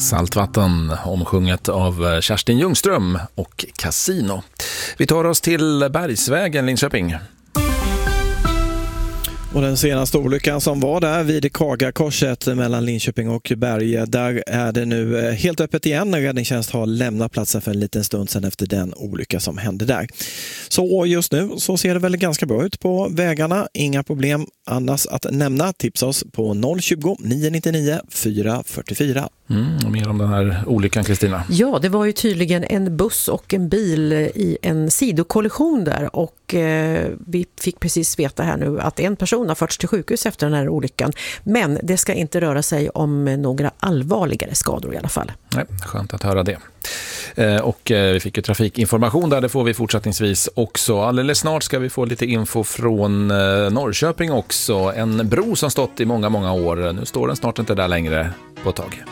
Saltvatten, omsjunget av Kerstin Ljungström och Casino. Vi tar oss till Bergsvägen, Linköping. Och den senaste olyckan som var där vid Kagakorset mellan Linköping och Berge, där är det nu helt öppet igen. Räddningstjänst har lämnat platsen för en liten stund sedan efter den olycka som hände där. Så just nu så ser det väl ganska bra ut på vägarna. Inga problem annars att nämna. Tipsa oss på 020 999 444. Och mer om den här olyckan, Kristina. Ja, det var ju tydligen en buss och en bil i en sidokollision där och vi fick precis veta här nu att en person har förts till sjukhus efter den här olyckan. Men det ska inte röra sig om några allvarligare skador i alla fall. Nej, skönt att höra det. Och vi fick ju trafikinformation där, det får vi fortsättningsvis också. Alldeles snart ska vi få lite info från Norrköping också. En bro som stått i många år. Nu står den snart inte där längre på ett tag.